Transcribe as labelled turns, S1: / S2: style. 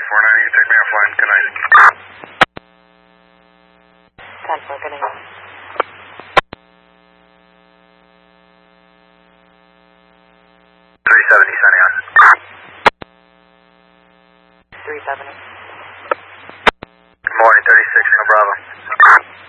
S1: 490, take me offline. Good night.
S2: 10-4, good night.
S1: 370, signing on.
S2: 370.
S1: Good morning, 36, no Bravo.